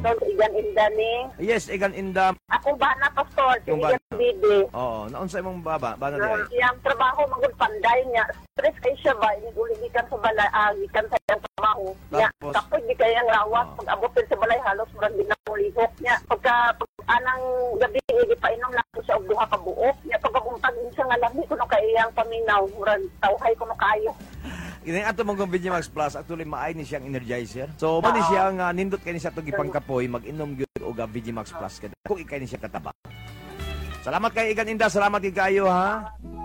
Pastor Igan Indani. Yes, Igan Inda. Akong bana, Pastor. Si Yung Igan bana. Bibi. Oo, naunsa imong bana di ay. Yung trabaho, magulpanday niya. Stress kayo siya ba? Inuligikan sa balay, gikan sa iyang trabaho. Tapos? Tapos di kayang lawas. Pag abot sa balay, halos murang ginamulihok niya. Pagka anang gabi, ipainom lang ko siya og duha ka buok. Niya pagkakuntag siya nga lami ko no kayang paminaw. Murang tawhay ko no kayo. Ini ato mong VGMax Plus actually maay ni siyang energizer. So mo ni siya nga nindot kay ni siya tong ipangkapoy mag-inom gyud og VGMax Plus kada. Kung ikay ni siya kataba. Salamat kay Igan Inda, salamat kay kayo ha.